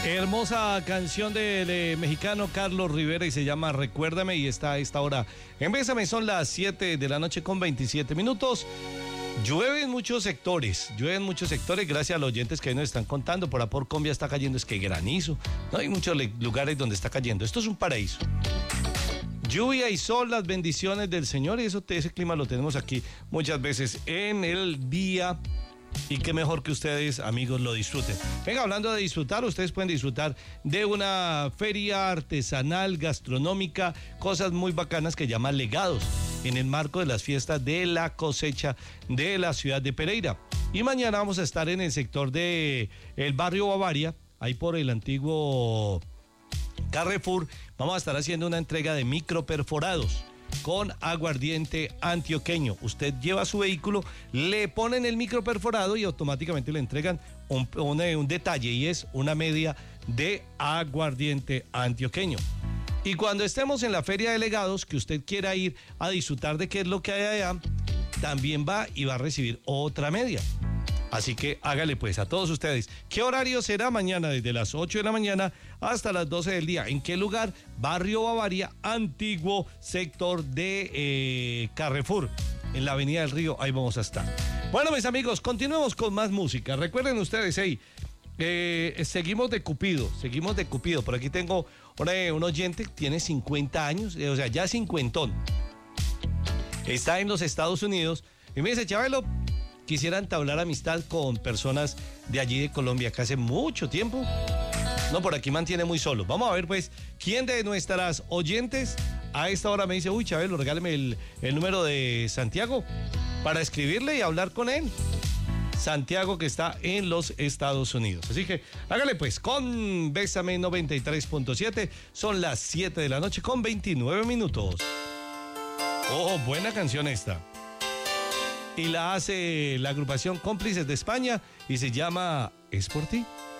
Hermosa canción del mexicano Carlos Rivera y se llama Recuérdame y está a esta hora en Bésame. Son las 7 de la noche con 27 minutos. Llueve en muchos sectores, gracias a los oyentes que nos están contando. Por Colombia está cayendo, es que granizo. No hay muchos lugares donde está cayendo. Esto es un paraíso. Lluvia y sol, las bendiciones del Señor, y ese clima lo tenemos aquí muchas veces en el día. Y qué mejor que ustedes, amigos, lo disfruten. Venga, hablando de disfrutar, ustedes pueden disfrutar de una feria artesanal, gastronómica, cosas muy bacanas que llaman Legados, en el marco de las fiestas de la cosecha de la ciudad de Pereira. Y mañana vamos a estar en el sector de el barrio Bavaria, ahí por el antiguo Carrefour. Vamos a estar haciendo una entrega de microperforados con aguardiente antioqueño. Usted lleva su vehículo, le ponen el micro perforado y automáticamente le entregan un detalle, y es una media de aguardiente antioqueño. Y cuando estemos en la feria de Legados, que usted quiera ir a disfrutar de qué es lo que hay allá, también va y va a recibir otra media. Así que hágale pues a todos ustedes. ¿Qué horario será mañana? Desde las 8 de la mañana hasta las 12 del día. ¿En qué lugar? Barrio Bavaria, antiguo sector de Carrefour, en la Avenida del Río. Ahí vamos a estar. Bueno, mis amigos, continuemos con más música. Recuerden ustedes, seguimos de Cupido. Por aquí tengo un oyente que tiene 50 años, o sea, ya cincuentón. Está en los Estados Unidos y me dice: Chabelo, quisiera entablar amistad con personas de allí de Colombia que hace mucho tiempo. No, por aquí mantiene muy solo. Vamos a ver pues quién de nuestras oyentes a esta hora me dice: uy, Chabelo, regáleme el número de Santiago para escribirle y hablar con él. Santiago, que está en los Estados Unidos. Así que hágale pues con Bésame 93.7. Son las 7 de la noche con 29 minutos. Oh, buena canción esta. Y la hace la agrupación Cómplices de España y se llama Es por ti.